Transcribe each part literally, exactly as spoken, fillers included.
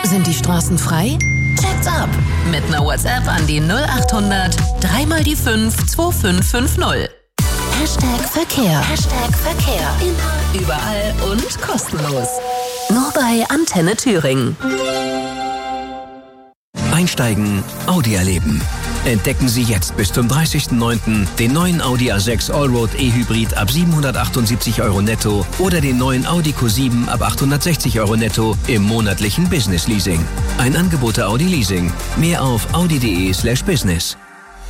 Sind die Straßen frei? Checkt's ab. Mit einer WhatsApp an die null acht hundert drei mal die fünf zwei fünf fünf null. Hashtag Verkehr. Hashtag Verkehr. Immer, überall und kostenlos. Nur bei Antenne Thüringen. Einsteigen, Audi erleben. Entdecken Sie jetzt bis zum dreißigsten neunten den neuen Audi A sechs Allroad E-Hybrid ab siebenhundertachtundsiebzig Euro netto oder den neuen Audi Q sieben ab achthundertsechzig Euro netto im monatlichen Business Leasing. Ein Angebot der Audi Leasing. Mehr auf audi.de slash business.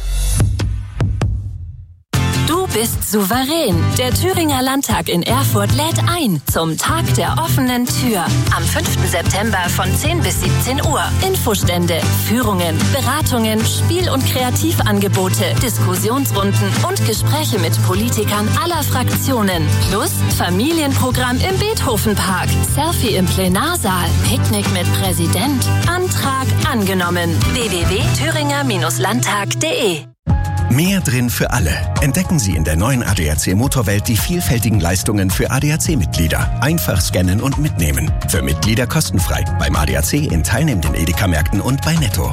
Du bist souverän. Der Thüringer Landtag in Erfurt lädt ein zum Tag der offenen Tür. Am fünften September von zehn bis siebzehn Uhr. Infostände, Führungen, Beratungen, Spiel- und Kreativangebote, Diskussionsrunden und Gespräche mit Politikern aller Fraktionen. Plus Familienprogramm im Beethovenpark, Selfie im Plenarsaal, Picknick mit Präsident. Antrag angenommen. w w w punkt thüringer landtag punkt de. Mehr drin für alle. Entdecken Sie in der neuen A D A C Motorwelt die vielfältigen Leistungen für A D A C-Mitglieder. Einfach scannen und mitnehmen. Für Mitglieder kostenfrei. Beim A D A C in teilnehmenden Edeka-Märkten und bei Netto.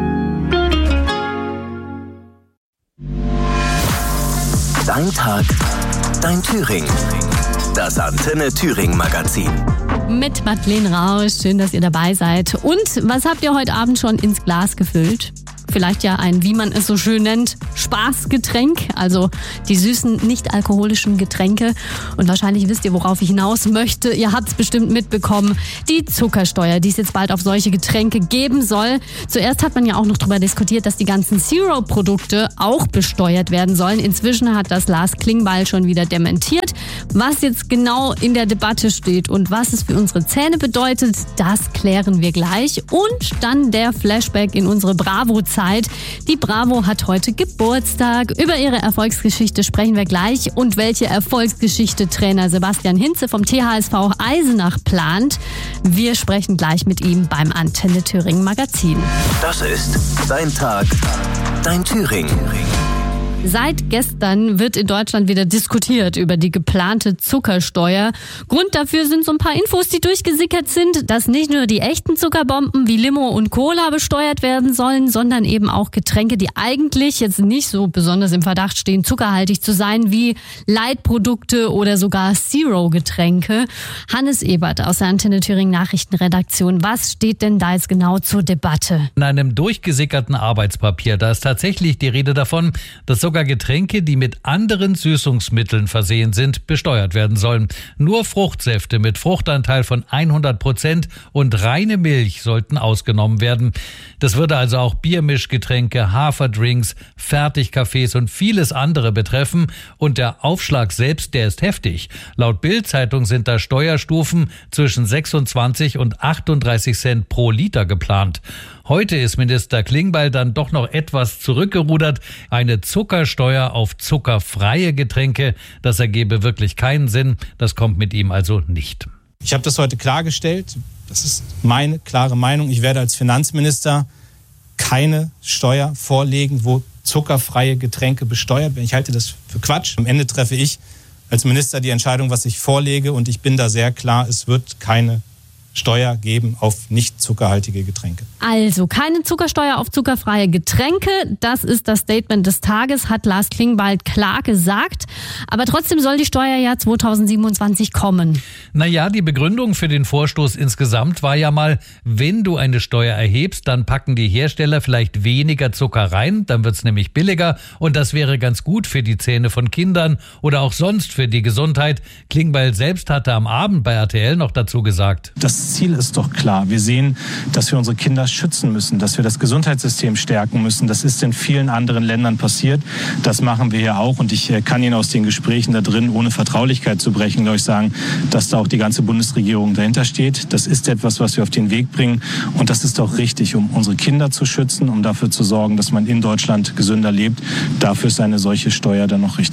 Dein Tag, dein Thüringen. Das Antenne Thüringen Magazin. Mit Madeleine Rausch. Schön, dass ihr dabei seid. Und was habt ihr heute Abend schon ins Glas gefüllt? Vielleicht ja ein, wie man es so schön nennt, Spaßgetränk, also die süßen, nicht alkoholischen Getränke. Und wahrscheinlich wisst ihr, worauf ich hinaus möchte. Ihr habt es bestimmt mitbekommen, die Zuckersteuer, die es jetzt bald auf solche Getränke geben soll. Zuerst hat man ja auch noch darüber diskutiert, dass die ganzen Zero-Produkte auch besteuert werden sollen. Inzwischen hat das Lars Klingbeil schon wieder dementiert. Was jetzt genau in der Debatte steht und was es für unsere Zähne bedeutet, das klären wir gleich. Und dann der Flashback in unsere Bravo-Zeit. Die Bravo hat heute Geburtstag. Über ihre Erfolgsgeschichte sprechen wir gleich und welche Erfolgsgeschichte Trainer Sebastian Hinze vom T H S V Eisenach plant. Wir sprechen gleich mit ihm beim Antenne Thüringen Magazin. Das ist dein Tag, dein Thüringen. Seit gestern wird in Deutschland wieder diskutiert über die geplante Zuckersteuer. Grund dafür sind so ein paar Infos, die durchgesickert sind, dass nicht nur die echten Zuckerbomben wie Limo und Cola besteuert werden sollen, sondern eben auch Getränke, die eigentlich jetzt nicht so besonders im Verdacht stehen, zuckerhaltig zu sein, wie Light-Produkte oder sogar Zero-Getränke. Hannes Ebert aus der Antenne Thüringen Nachrichtenredaktion. Was steht denn da jetzt genau zur Debatte? In einem durchgesickerten Arbeitspapier, da ist tatsächlich die Rede davon, dass sogar Getränke, die mit anderen Süßungsmitteln versehen sind, besteuert werden sollen. Nur Fruchtsäfte mit Fruchtanteil von hundert Prozent und reine Milch sollten ausgenommen werden. Das würde also auch Biermischgetränke, Haferdrinks, Fertigkaffees und vieles andere betreffen. Und der Aufschlag selbst, der ist heftig. Laut Bild-Zeitung sind da Steuerstufen zwischen sechsundzwanzig und achtunddreißig Cent pro Liter geplant. Heute ist Minister Klingbeil dann doch noch etwas zurückgerudert. Eine Zuckersteuer auf zuckerfreie Getränke, das ergebe wirklich keinen Sinn. Das kommt mit ihm also nicht. Ich habe das heute klargestellt. Das ist meine klare Meinung. Ich werde als Finanzminister keine Steuer vorlegen, wo zuckerfreie Getränke besteuert werden. Ich halte das für Quatsch. Am Ende treffe ich als Minister die Entscheidung, was ich vorlege. Und ich bin da sehr klar, es wird keine Steuer geben auf nicht zuckerhaltige Getränke. Also keine Zuckersteuer auf zuckerfreie Getränke. Das ist das Statement des Tages, hat Lars Klingbeil klar gesagt. Aber trotzdem soll die Steuer ja zweitausendsiebenundzwanzig kommen. Naja, die Begründung für den Vorstoß insgesamt war ja mal, wenn du eine Steuer erhebst, dann packen die Hersteller vielleicht weniger Zucker rein, dann wird's nämlich billiger und das wäre ganz gut für die Zähne von Kindern oder auch sonst für die Gesundheit. Klingbeil selbst hatte am Abend bei R T L noch dazu gesagt. Das Ziel ist doch klar. Wir sehen, dass wir unsere Kinder schützen müssen, dass wir das Gesundheitssystem stärken müssen. Das ist in vielen anderen Ländern passiert. Das machen wir hier auch. Und ich kann Ihnen aus den Gesprächen da drin, ohne Vertraulichkeit zu brechen, glaube ich, sagen, dass da auch die ganze Bundesregierung dahinter steht. Das ist etwas, was wir auf den Weg bringen. Und das ist auch richtig, um unsere Kinder zu schützen, um dafür zu sorgen, dass man in Deutschland gesünder lebt. Dafür ist eine solche Steuer dann noch richtig.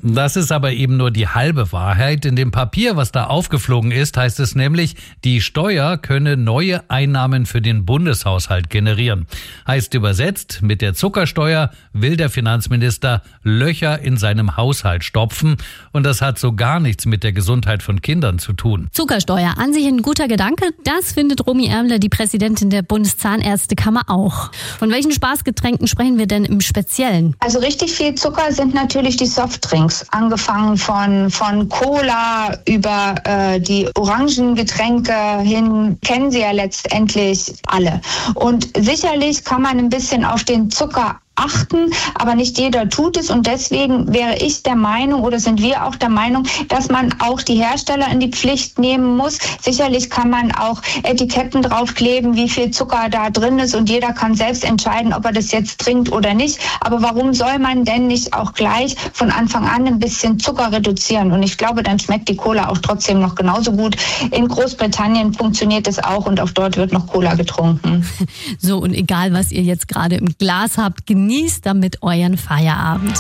Das ist aber eben nur die halbe Wahrheit. In dem Papier, was da aufgeflogen ist, heißt es nämlich, die Steuer könne neue Einnahmen für den Bundeshaushalt generieren. Heißt übersetzt, mit der Zuckersteuer will der Finanzminister Löcher in seinem Haushalt stopfen. Und das hat so gar nichts mit der Gesundheit von Kindern zu tun. Zuckersteuer, an sich ein guter Gedanke. Das findet Romy Ärmler, die Präsidentin der Bundeszahnärztekammer, auch. Von welchen Spaßgetränken sprechen wir denn im Speziellen? Also richtig viel Zucker sind natürlich die Softdrinks. Angefangen von, von Cola über äh, die Orangengetränke hin, kennen Sie ja letztendlich alle. Und sicherlich kann man ein bisschen auf den Zucker achten, aber nicht jeder tut es, und deswegen wäre ich der Meinung, oder sind wir auch der Meinung, dass man auch die Hersteller in die Pflicht nehmen muss. Sicherlich kann man auch Etiketten draufkleben, wie viel Zucker da drin ist, und jeder kann selbst entscheiden, ob er das jetzt trinkt oder nicht. Aber warum soll man denn nicht auch gleich von Anfang an ein bisschen Zucker reduzieren? Und ich glaube, dann schmeckt die Cola auch trotzdem noch genauso gut. In Großbritannien funktioniert es auch, und auch dort wird noch Cola getrunken. So, und egal, was ihr jetzt gerade im Glas habt, genießt damit euren Feierabend.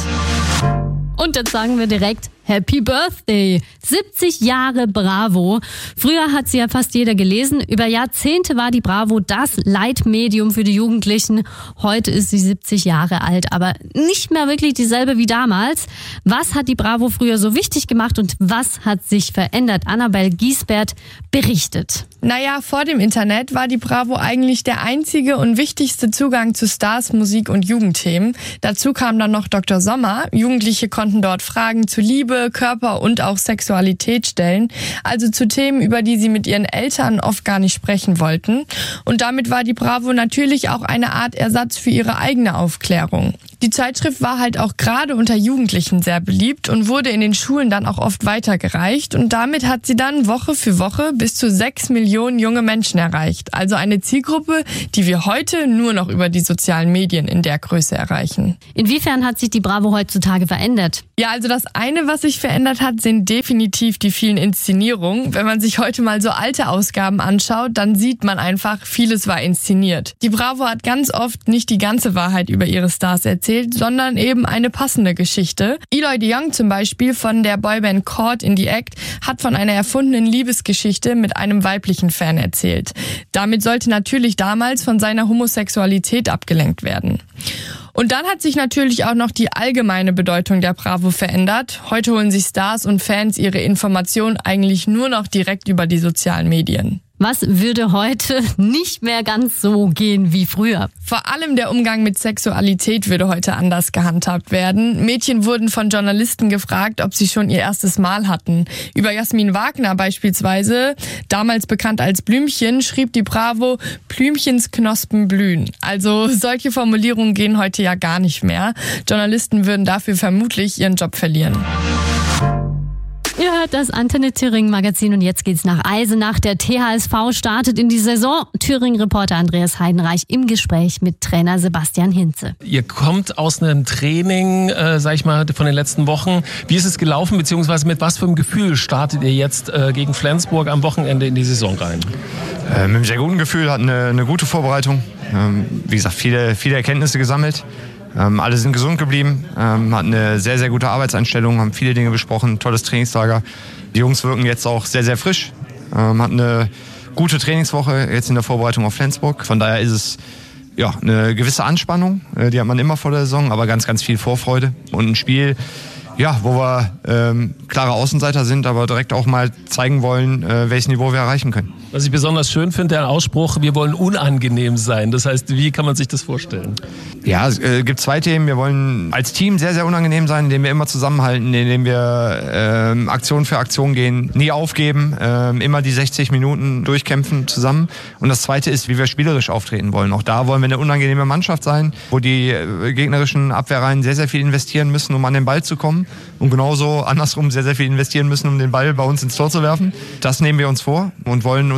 Und jetzt sagen wir direkt Happy Birthday! siebzig Jahre Bravo. Früher hat sie ja fast jeder gelesen. Über Jahrzehnte war die Bravo das Leitmedium für die Jugendlichen. Heute ist sie siebzig Jahre alt, aber nicht mehr wirklich dieselbe wie damals. Was hat die Bravo früher so wichtig gemacht und was hat sich verändert? Annabel Giesbert berichtet. Naja, vor dem Internet war die Bravo eigentlich der einzige und wichtigste Zugang zu Stars, Musik und Jugendthemen. Dazu kam dann noch Doktor Sommer. Jugendliche konnten dort Fragen zu Liebe, Körper und auch Sexualität stellen, also zu Themen, über die sie mit ihren Eltern oft gar nicht sprechen wollten. Und damit war die Bravo natürlich auch eine Art Ersatz für ihre eigene Aufklärung. Die Zeitschrift war halt auch gerade unter Jugendlichen sehr beliebt und wurde in den Schulen dann auch oft weitergereicht. Und damit hat sie dann Woche für Woche bis zu sechs Millionen junge Menschen erreicht. Also eine Zielgruppe, die wir heute nur noch über die sozialen Medien in der Größe erreichen. Inwiefern hat sich die Bravo heutzutage verändert? Ja, also das eine, was sich verändert hat, sind definitiv die vielen Inszenierungen. Wenn man sich heute mal so alte Ausgaben anschaut, dann sieht man einfach, vieles war inszeniert. Die Bravo hat ganz oft nicht die ganze Wahrheit über ihre Stars erzählt, sondern eben eine passende Geschichte. Eloy de Jong zum Beispiel von der Boyband Caught in the Act hat von einer erfundenen Liebesgeschichte mit einem weiblichen Fan erzählt. Damit sollte natürlich damals von seiner Homosexualität abgelenkt werden. Und dann hat sich natürlich auch noch die allgemeine Bedeutung der Bravo verändert. Heute holen sich Stars und Fans ihre Informationen eigentlich nur noch direkt über die sozialen Medien. Was würde heute nicht mehr ganz so gehen wie früher? Vor allem der Umgang mit Sexualität würde heute anders gehandhabt werden. Mädchen wurden von Journalisten gefragt, ob sie schon ihr erstes Mal hatten. Über Jasmin Wagner beispielsweise, damals bekannt als Blümchen, schrieb die Bravo, Blümchens Knospen blühen. Also solche Formulierungen gehen heute ja gar nicht mehr. Journalisten würden dafür vermutlich ihren Job verlieren. Ihr hört das Antenne Thüringen Magazin und jetzt geht's nach Eisenach. Der T H S V startet in die Saison. Thüringen-Reporter Andreas Heidenreich im Gespräch mit Trainer Sebastian Hinze. Ihr kommt aus einem Training, äh, sag ich mal, von den letzten Wochen. Wie ist es gelaufen, beziehungsweise mit was für einem Gefühl startet ihr jetzt äh, gegen Flensburg am Wochenende in die Saison rein? Äh, mit einem sehr guten Gefühl, hatten eine, eine gute Vorbereitung. Ähm, wie gesagt, viele, viele Erkenntnisse gesammelt. Ähm, alle sind gesund geblieben, ähm, hatten eine sehr, sehr gute Arbeitseinstellung, haben viele Dinge besprochen, tolles Trainingslager. Die Jungs wirken jetzt auch sehr, sehr frisch, ähm, hatten eine gute Trainingswoche jetzt in der Vorbereitung auf Flensburg. Von daher ist es ja eine gewisse Anspannung, äh, die hat man immer vor der Saison, aber ganz, ganz viel Vorfreude und ein Spiel, ja, wo wir ähm, klare Außenseiter sind, aber direkt auch mal zeigen wollen, äh, welches Niveau wir erreichen können. Was ich besonders schön finde, der Ausspruch, wir wollen unangenehm sein. Das heißt, wie kann man sich das vorstellen? Ja, es äh, gibt zwei Themen. Wir wollen als Team sehr, sehr unangenehm sein, indem wir immer zusammenhalten, indem wir äh, Aktion für Aktion gehen, nie aufgeben, äh, immer die sechzig Minuten durchkämpfen zusammen. Und das zweite ist, wie wir spielerisch auftreten wollen. Auch da wollen wir eine unangenehme Mannschaft sein, wo die äh, gegnerischen Abwehrreihen sehr, sehr viel investieren müssen, um an den Ball zu kommen. Und genauso andersrum sehr, sehr viel investieren müssen, um den Ball bei uns ins Tor zu werfen. Das nehmen wir uns vor und wollen uns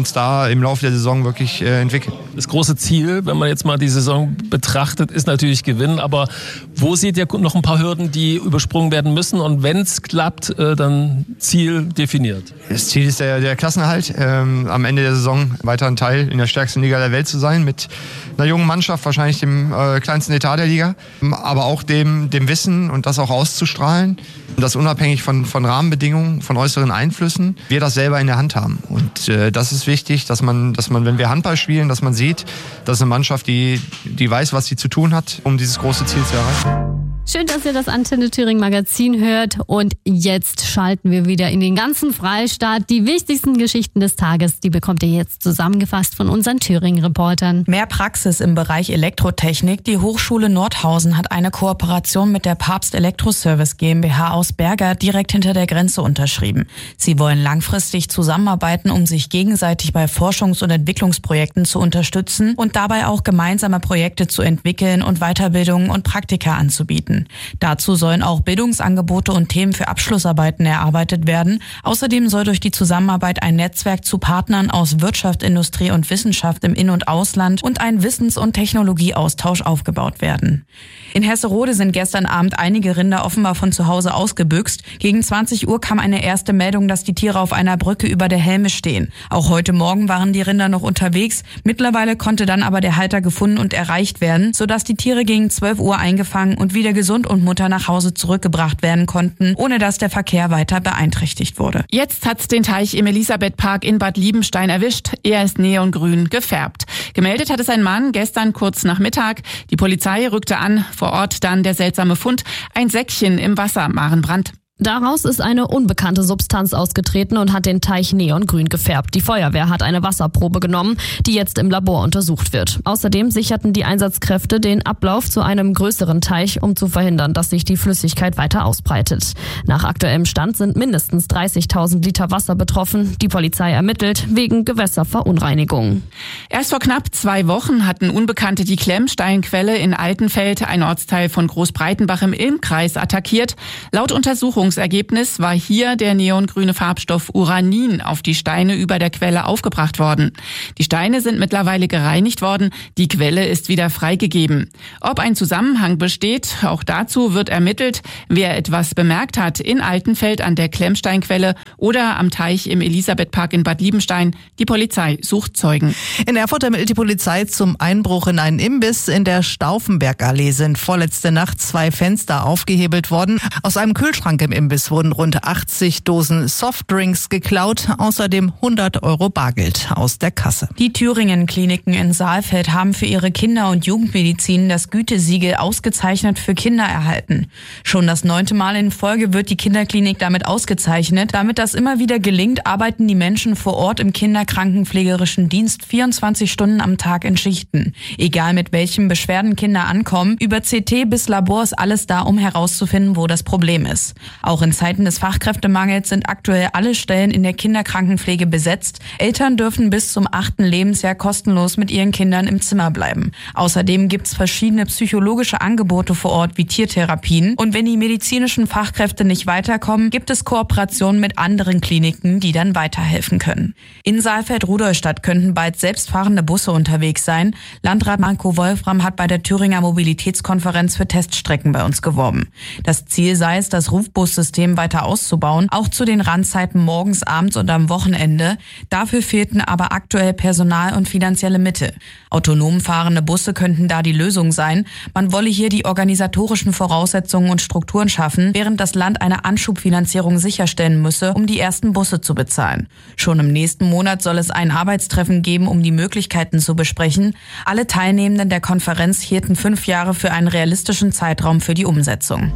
uns da im Laufe der Saison wirklich äh, entwickeln. Das große Ziel, wenn man jetzt mal die Saison betrachtet, ist natürlich Gewinnen. Aber wo seht ihr noch ein paar Hürden, die übersprungen werden müssen? Und wenn es klappt, äh, dann Ziel definiert? Das Ziel ist der, der Klassenerhalt. Ähm, am Ende der Saison weiter ein Teil in der stärksten Liga der Welt zu sein. Mit einer jungen Mannschaft, wahrscheinlich dem äh, kleinsten Etat der Liga. Aber auch dem, dem Wissen und das auch auszustrahlen. Und das unabhängig von, von Rahmenbedingungen, von äußeren Einflüssen, wir das selber in der Hand haben. Und äh, das ist wichtig, dass man, dass man, wenn wir Handball spielen, dass man sieht, das ist eine Mannschaft, die, die weiß, was sie zu tun hat, um dieses große Ziel zu erreichen. Schön, dass ihr das Antenne Thüringen Magazin hört. Und jetzt schalten wir wieder in den ganzen Freistaat. Die wichtigsten Geschichten des Tages, die bekommt ihr jetzt zusammengefasst von unseren Thüringen-Reportern. Mehr Praxis im Bereich Elektrotechnik. Die Hochschule Nordhausen hat eine Kooperation mit der Papst Elektroservice GmbH aus Berger direkt hinter der Grenze unterschrieben. Sie wollen langfristig zusammenarbeiten, um sich gegenseitig bei Forschungs- und Entwicklungsprojekten zu unterstützen und dabei auch gemeinsame Projekte zu entwickeln und Weiterbildungen und Praktika anzubieten. Dazu sollen auch Bildungsangebote und Themen für Abschlussarbeiten erarbeitet werden. Außerdem soll durch die Zusammenarbeit ein Netzwerk zu Partnern aus Wirtschaft, Industrie und Wissenschaft im In- und Ausland und ein Wissens- und Technologieaustausch aufgebaut werden. In Hesserode sind gestern Abend einige Rinder offenbar von zu Hause ausgebüxt. Gegen zwanzig Uhr kam eine erste Meldung, dass die Tiere auf einer Brücke über der Helme stehen. Auch heute Morgen waren die Rinder noch unterwegs. Mittlerweile konnte dann aber der Halter gefunden und erreicht werden, sodass die Tiere gegen zwölf Uhr eingefangen und wieder gesund und Mutter nach Hause zurückgebracht werden konnten, ohne dass der Verkehr weiter beeinträchtigt wurde. Jetzt hat's den Teich im Elisabethpark in Bad Liebenstein erwischt. Er ist neongrün gefärbt. Gemeldet hat es ein Mann gestern kurz nach Mittag. Die Polizei rückte an. Vor Ort dann der seltsame Fund. Ein Säckchen im Wasser. Maren Brandt. Daraus ist eine unbekannte Substanz ausgetreten und hat den Teich neongrün gefärbt. Die Feuerwehr hat eine Wasserprobe genommen, die jetzt im Labor untersucht wird. Außerdem sicherten die Einsatzkräfte den Ablauf zu einem größeren Teich, um zu verhindern, dass sich die Flüssigkeit weiter ausbreitet. Nach aktuellem Stand sind mindestens dreißigtausend Liter Wasser betroffen. Die Polizei ermittelt wegen Gewässerverunreinigung. Erst vor knapp zwei Wochen hatten Unbekannte die Klemmsteinquelle in Altenfeld, ein Ortsteil von Großbreitenbach im Ilmkreis, attackiert. Laut Untersuchung Ergebnis war hier der neongrüne Farbstoff Uranin auf die Steine über der Quelle aufgebracht worden. Die Steine sind mittlerweile gereinigt worden, die Quelle ist wieder freigegeben. Ob ein Zusammenhang besteht, auch dazu wird ermittelt. Wer etwas bemerkt hat in Altenfeld an der Klemmsteinquelle oder am Teich im Elisabethpark in Bad Liebenstein, die Polizei sucht Zeugen. In Erfurt ermittelt die Polizei zum Einbruch in einen Imbiss. In der Stauffenbergallee sind vorletzte Nacht zwei Fenster aufgehebelt worden. Aus einem Kühlschrank im Imbiss wurden rund achtzig Dosen Softdrinks geklaut, außerdem hundert Euro Bargeld aus der Kasse. Die Thüringen-Kliniken in Saalfeld haben für ihre Kinder- und Jugendmedizin das Gütesiegel ausgezeichnet für Kinder erhalten. Schon das neunte Mal in Folge wird die Kinderklinik damit ausgezeichnet. Damit das immer wieder gelingt, arbeiten die Menschen vor Ort im kinderkrankenpflegerischen Dienst vierundzwanzig Stunden am Tag in Schichten. Egal mit welchen Beschwerden Kinder ankommen, über C T bis Labor ist alles da, um herauszufinden, wo das Problem ist. Auch in Zeiten des Fachkräftemangels sind aktuell alle Stellen in der Kinderkrankenpflege besetzt. Eltern dürfen bis zum achten Lebensjahr kostenlos mit ihren Kindern im Zimmer bleiben. Außerdem gibt's verschiedene psychologische Angebote vor Ort wie Tiertherapien. Und wenn die medizinischen Fachkräfte nicht weiterkommen, gibt es Kooperationen mit anderen Kliniken, die dann weiterhelfen können. In Saalfeld-Rudolstadt könnten bald selbstfahrende Busse unterwegs sein. Landrat Marco Wolfram hat bei der Thüringer Mobilitätskonferenz für Teststrecken bei uns geworben. Das Ziel sei es, das Rufbussystem weiter auszubauen, auch zu den Randzeiten morgens, abends und am Wochenende. Dafür fehlten aber aktuell Personal und finanzielle Mittel. Autonom fahrende Busse könnten da die Lösung sein. Man wolle hier die organisatorischen Voraussetzungen und Strukturen schaffen, während das Land eine Anschubfinanzierung sicherstellen müsse, um die ersten Busse zu bezahlen. Schon im nächsten Monat soll es ein Arbeitstreffen geben, um die Möglichkeiten zu besprechen. Alle Teilnehmenden der Konferenz hielten fünf Jahre für einen realistischen Zeitraum für die Umsetzung.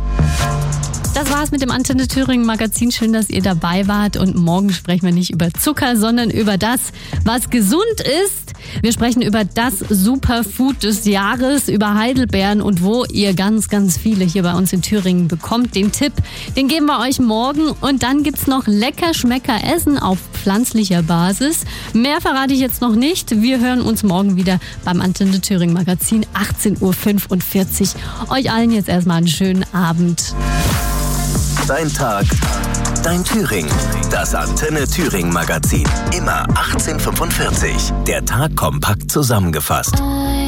Das war's mit dem Antenne Thüringen Magazin. Schön, dass ihr dabei wart. Und morgen sprechen wir nicht über Zucker, sondern über das, was gesund ist. Wir sprechen über das Superfood des Jahres, über Heidelbeeren und wo ihr ganz, ganz viele hier bei uns in Thüringen bekommt. Den Tipp, den geben wir euch morgen. Und dann gibt's noch lecker Schmecker Essen auf pflanzlicher Basis. Mehr verrate ich jetzt noch nicht. Wir hören uns morgen wieder beim Antenne Thüringen Magazin, achtzehn Uhr fünfundvierzig. Euch allen jetzt erstmal einen schönen Abend. Dein Tag Dein Thüringen. Das Antenne Thüringen Magazin. Immer achtzehn Uhr fünfundvierzig. Der Tag kompakt zusammengefasst.